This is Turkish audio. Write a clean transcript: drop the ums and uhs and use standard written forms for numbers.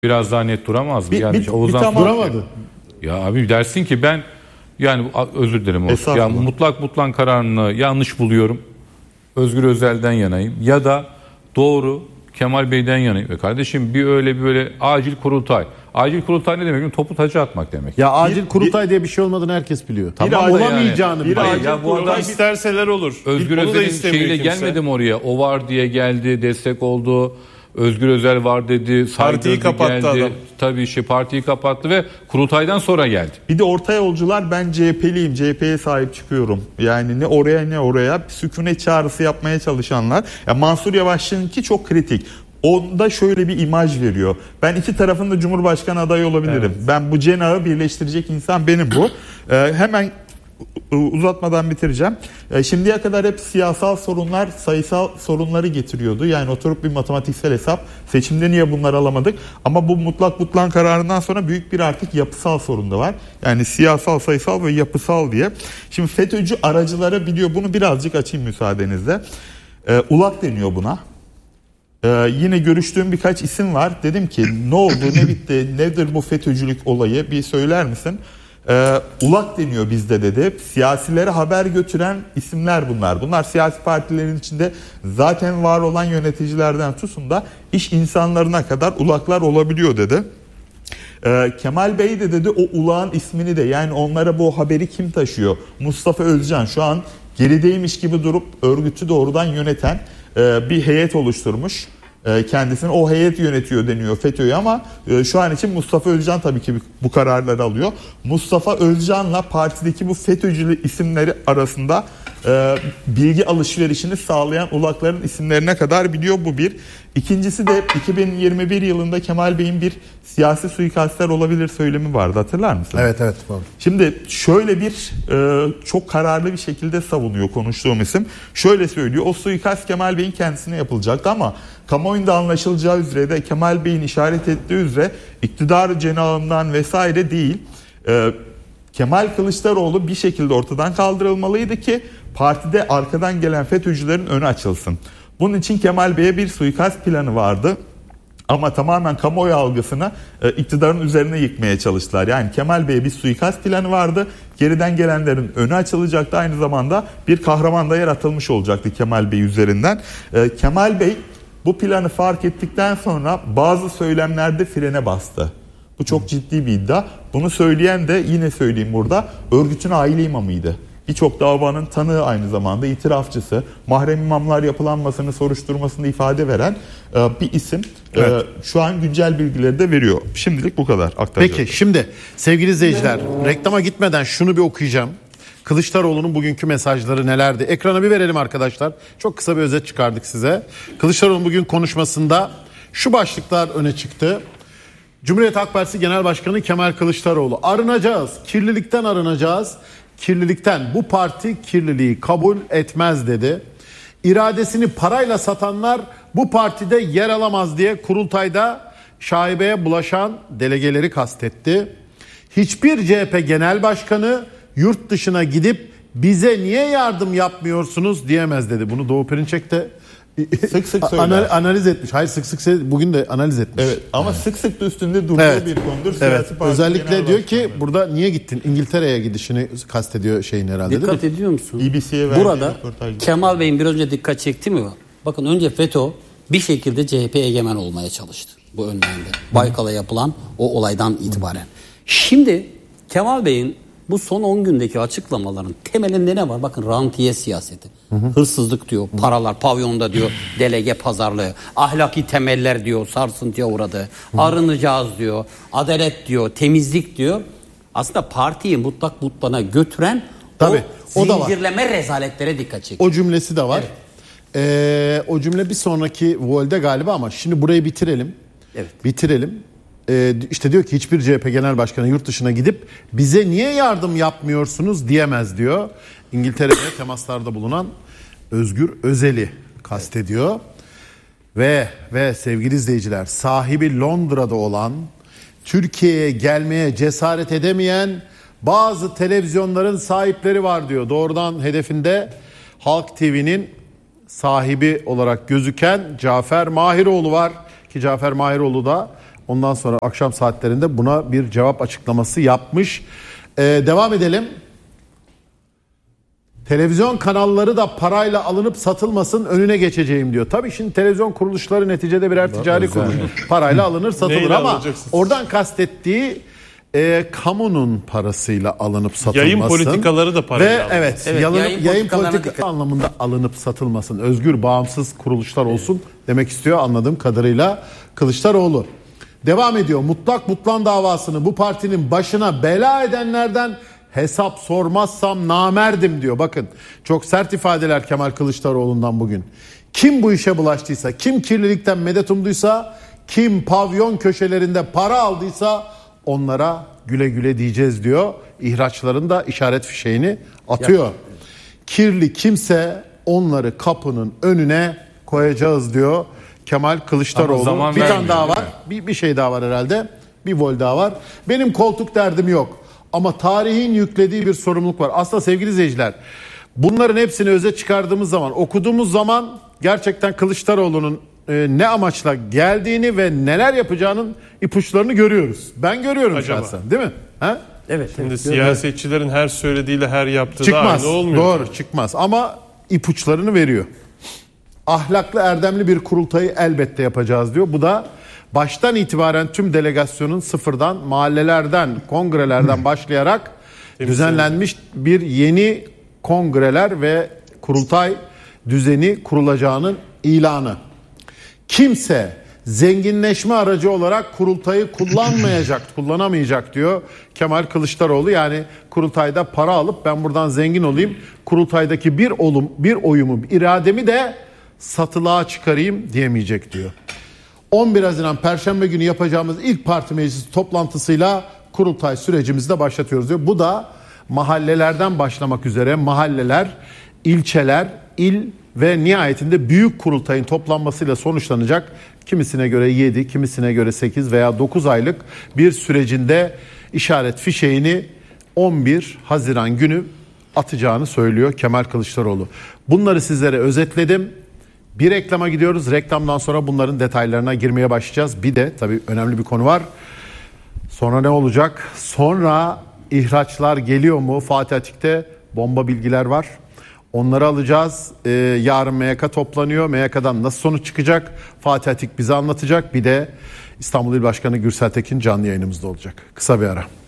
Biraz daha net duramaz mı? Yani Oğuzhan duramadı. Ya abi dersin ki ben yani özür dilerim Oğuzhan. Ya mutlak kararını yanlış buluyorum. Özgür Özel'den yanayım ya da doğru Kemal Bey'den yanayım. Ve kardeşim bir böyle acil kurultay. Acil kurultay ne demek? Topu taca atmak demek. Ya acil kurultay diye bir şey olmadığını herkes biliyor. Tamam, olamayacağını bir biliyor. acil kurultay isterseler olur. Özgür Özel'in şeyle gelmedim oraya. O var diye geldi, destek oldu. Özgür Özel var dedi. Partiyi kapattı geldi. adam. Tabii partiyi kapattı ve kurultaydan sonra geldi. Bir de orta yolcular ben CHP'liyim, CHP'ye sahip çıkıyorum. Yani ne oraya ne oraya sükunet çağrısı yapmaya çalışanlar. Ya Mansur Yavaş'ınki çok kritik. Onda şöyle bir imaj veriyor. Ben iki tarafın da Cumhurbaşkanı adayı olabilirim. Evet. Ben bu cenağı birleştirecek insan benim bu. Hemen uzatmadan bitireceğim. Şimdiye kadar hep siyasal sorunlar sayısal sorunları getiriyordu. Yani oturup bir matematiksel hesap, seçimde niye bunları alamadık? Ama bu mutlak kararından sonra büyük bir artık yapısal sorun da var. Yani siyasal, sayısal ve yapısal diye. Şimdi FETÖ'cü aracılara biliyor. Bunu birazcık açayım müsaadenizle. ULAK deniyor buna. Yine görüştüğüm birkaç isim var. Dedim ki ne oldu, ne bitti, nedir bu FETÖ'cülük olayı, bir söyler misin? ULAK deniyor bizde dedi. Siyasilere haber götüren isimler bunlar. Bunlar siyasi partilerin içinde zaten var olan yöneticilerden tutun da iş insanlarına kadar ULAK'lar olabiliyor dedi. Kemal Bey de dedi o ULAK'ın ismini de, yani onlara bu haberi kim taşıyor? Mustafa Özcan şu an gerideymiş gibi durup örgütü doğrudan yöneten bir heyet oluşturmuş. Kendisini o heyet yönetiyor deniyor FETÖ'yü ama şu an için Mustafa Özcan tabii ki bu kararları alıyor. Mustafa Özcan'la partideki bu FETÖ'cü isimleri arasında bilgi alışverişini sağlayan ULAK'ların isimlerine kadar biliyor, bu bir. İkincisi de 2021 yılında Kemal Bey'in bir siyasi suikastler olabilir söylemi vardı, hatırlar mısın? Evet. Şimdi şöyle bir çok kararlı bir şekilde savunuyor konuştuğum isim. Şöyle söylüyor, o suikast Kemal Bey'in kendisine yapılacaktı ama kamuoyunda anlaşılacağı üzere de Kemal Bey'in işaret ettiği üzere iktidar cenahından vesaire değil. Kemal Kılıçdaroğlu bir şekilde ortadan kaldırılmalıydı ki partide arkadan gelen FETÖ'cülerin önü açılsın. Bunun için Kemal Bey'e bir suikast planı vardı. Ama tamamen kamuoyu algısını iktidarın üzerine yıkmaya çalıştılar. Yani Kemal Bey'e bir suikast planı vardı. Geriden gelenlerin önü açılacaktı. Aynı zamanda bir kahraman da yaratılmış olacaktı Kemal Bey üzerinden. Kemal Bey bu planı fark ettikten sonra bazı söylemlerde frene bastı. Bu çok ciddi bir iddia. Bunu söyleyen de, yine söyleyeyim burada, örgütün aile imamıydı. Birçok davanın tanığı, aynı zamanda itirafçısı, mahrem imamlar yapılanmasını soruşturmasında ifade veren bir isim. Evet. Şu an güncel bilgileri de veriyor. Şimdilik bu kadar aktaracağım. Peki şimdi sevgili izleyiciler, reklama gitmeden şunu bir okuyacağım. Kılıçdaroğlu'nun bugünkü mesajları nelerdi? Ekrana bir verelim arkadaşlar. Çok kısa bir özet çıkardık size. Kılıçdaroğlu'nun bugün konuşmasında şu başlıklar öne çıktı. Cumhuriyet Halk Partisi Genel Başkanı Kemal Kılıçdaroğlu: arınacağız, kirlilikten arınacağız. Kirlilikten, bu parti kirliliği kabul etmez dedi. İradesini parayla satanlar bu partide yer alamaz diye kurultayda şaibeye bulaşan delegeleri kastetti. Hiçbir CHP Genel Başkanı yurt dışına gidip bize niye yardım yapmıyorsunuz diyemez dedi. Bunu Doğu Perinçek de sık söyler. Analiz etmiş. Hayır, sık bugün de analiz etmiş. Evet, ama sık da üstünde durduğu bir konudur. Evet. Özellikle diyor ki burada niye gittin? İngiltere'ye gidişini kastediyor şeyin herhalde. Dikkat ediyor musun? BBC'ye burada Kemal Bey'in biraz önce dikkat çekti mi? Bakın, önce FETÖ bir şekilde CHP egemen olmaya çalıştı. Bu önlerinde. Baykal'a yapılan o olaydan itibaren. Şimdi Kemal Bey'in bu son 10 gündeki açıklamaların temelinde ne var? Bakın, rantiye siyaseti. Hırsızlık diyor, paralar pavyonda diyor, delege pazarlığı, ahlaki temeller diyor, sarsıntıya uğradı, arınacağız diyor, adalet diyor, temizlik diyor. Aslında partiyi mutlak butlana götüren o zincirleme rezaletlere dikkat çekiyor. O cümlesi de var. Evet. O cümle bir sonraki volde galiba, ama şimdi burayı bitirelim. Evet. Bitirelim. İşte diyor ki hiçbir CHP Genel Başkanı yurt dışına gidip bize niye yardım yapmıyorsunuz diyemez diyor. İngiltere'de temaslarda bulunan Özgür Özel'i kastediyor. Ve sevgili izleyiciler, sahibi Londra'da olan, Türkiye'ye gelmeye cesaret edemeyen bazı televizyonların sahipleri var diyor. Doğrudan hedefinde Halk TV'nin sahibi olarak gözüken Cafer Mahiroğlu var ki Cafer Mahiroğlu da Ondan sonra akşam saatlerinde buna bir cevap açıklaması yapmış. Devam edelim. Televizyon kanalları da parayla alınıp satılmasın, önüne geçeceğim diyor. Tabii şimdi televizyon kuruluşları neticede birer ticari kuruluş. Parayla alınır satılır Neyle ama alacaksınız? oradan kastettiği kamunun parasıyla alınıp satılmasın. Yayın politikaları da parayla ve alınır. evet, Evet, yayın yayın politikalarına politika dikkat. anlamında alınıp satılmasın. Özgür, bağımsız kuruluşlar olsun demek istiyor anladığım kadarıyla Kılıçdaroğlu. Devam ediyor. Mutlak Mutlan davasını bu partinin başına bela edenlerden hesap sormazsam namerdim diyor. Bakın çok sert ifadeler Kemal Kılıçdaroğlu'ndan bugün. Kim bu işe bulaştıysa, kim kirlilikten medet umduysa, kim pavyon köşelerinde para aldıysa onlara güle güle diyeceğiz diyor. İhraçların da işaret fişeğini atıyor. Kirli kimse onları kapının önüne koyacağız diyor Kemal Ama Kılıçdaroğlu. zaman Bir tane vermiyor, daha değil var. Bir şey daha var herhalde. Bir vol daha var. Benim koltuk derdim yok. Ama tarihin yüklediği bir sorumluluk var. Aslında sevgili izleyiciler, bunların hepsini öze çıkardığımız zaman, okuduğumuz zaman gerçekten Kılıçdaroğlu'nun ne amaçla geldiğini ve neler yapacağının ipuçlarını görüyoruz. Ben görüyorum Acaba? şahsen, değil mi? Ha? Evet. Şimdi siyasetçilerin her söylediğiyle her yaptığı da Çıkmaz. aynı olmuyor. Doğru, çıkmaz. Ama ipuçlarını veriyor. Ahlaklı, erdemli bir kurultayı elbette yapacağız diyor. Bu da baştan itibaren tüm delegasyonun sıfırdan, mahallelerden, kongrelerden başlayarak düzenlenmiş bir yeni kongreler ve kurultay düzeni kurulacağının ilanı. Kimse zenginleşme aracı olarak kurultayı kullanamayacak diyor Kemal Kılıçdaroğlu. Yani kurultayda para alıp ben buradan zengin olayım, kurultaydaki bir oyumu, irademi de satılığa çıkarayım diyemeyecek diyor. 11 Haziran Perşembe günü yapacağımız ilk parti meclisi toplantısıyla kurultay sürecimizi de başlatıyoruz diyor. Bu da mahallelerden başlamak üzere mahalleler, ilçeler, il ve nihayetinde büyük kurultayın toplanmasıyla sonuçlanacak. Kimisine göre 7, kimisine göre 8 veya 9 aylık bir sürecinde işaret fişeğini 11 Haziran günü atacağını söylüyor Kemal Kılıçdaroğlu. Bunları sizlere özetledim. Bir reklama gidiyoruz. Reklamdan sonra bunların detaylarına girmeye başlayacağız. Bir de tabii önemli bir konu var. Sonra ne olacak? Sonra ihraçlar geliyor mu? Fatih Atik'te bomba bilgiler var. Onları alacağız. Yarın MYK toplanıyor. MYK'dan nasıl sonuç çıkacak? Fatih Atik bize anlatacak. Bir de İstanbul İl Başkanı Gürsel Tekin canlı yayınımızda olacak. Kısa bir ara.